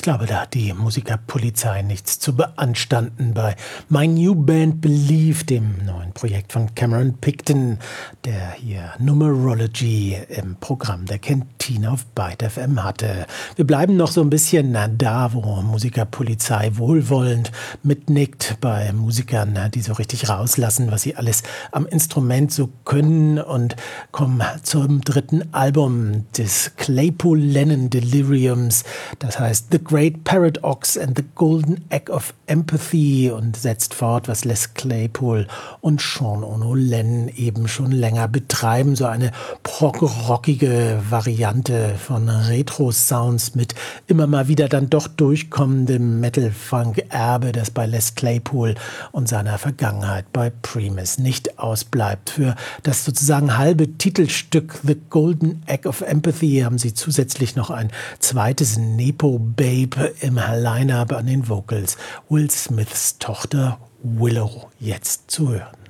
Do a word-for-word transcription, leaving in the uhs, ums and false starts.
glaube, da hat die Musikerpolizei nichts zu beanstanden bei My New Band Believe, dem neuen Projekt von Cameron Picton, der hier Numerology im Programm der Kantine auf Byte F M hatte. Wir bleiben noch so ein bisschen da, wo Musikerpolizei wohlwollend mitnickt, bei Musikern, die so richtig rauslassen, was sie alles am Instrument so können, und kommen zum dritten Album des Claypool-Lennon Deliriums. Das heißt The Great Paradox and the Golden Egg of Empathy, und setzt fort, was Les Claypool und Sean Ono Lennon eben schon länger betreiben. So eine prog-rockige Variante von Retro-Sounds mit immer mal wieder dann doch durchkommendem Metal-Funk-Erbe, das bei Les Claypool und seiner Vergangenheit bei Primus nicht ausbleibt. Für das sozusagen halbe Titelstück The Golden Egg of Empathy haben sie zusätzlich noch ein zweites Nepo-Babe im Line-Up an den Vocals. Will Smiths Tochter Willow jetzt zu hören.